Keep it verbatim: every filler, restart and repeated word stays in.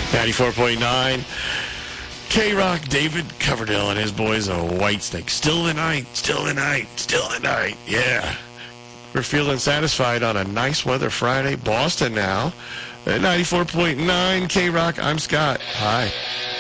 ninety-four point nine. K-Rock, David Coverdale and his boys of Whitesnake. Still the night, still the night, still the night. Yeah. We're feeling satisfied on a nice weather Friday. Boston now. At ninety-four point nine K-Rock, I'm Scott. Hi.